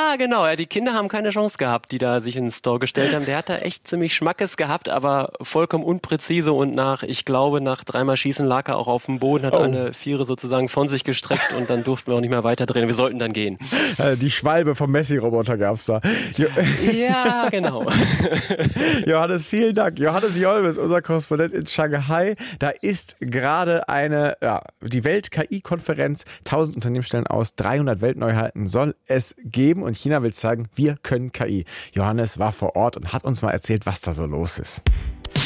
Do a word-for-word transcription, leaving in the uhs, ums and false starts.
Ja, genau. Ja, die Kinder haben keine Chance gehabt, die da sich in den Store gestellt haben. Der hat da echt ziemlich Schmackes gehabt, aber vollkommen unpräzise und nach, ich glaube, nach dreimal Schießen lag er auch auf dem Boden, hat Oh. alle Viere sozusagen von sich gestreckt und dann durften wir auch nicht mehr weiterdrehen. Wir sollten dann gehen. Äh, Die Schwalbe vom Messi-Roboter gab's da. Jo- Ja, genau. Johannes, vielen Dank. Johannes Jolbes, unser Korrespondent in Shanghai. Da ist gerade eine, ja, die Welt-K I-Konferenz. tausend Unternehmen stellen aus, dreihundert Weltneuheiten soll es geben. Und China will zeigen, wir können K I. Johannes war vor Ort und hat uns mal erzählt, was da so los ist.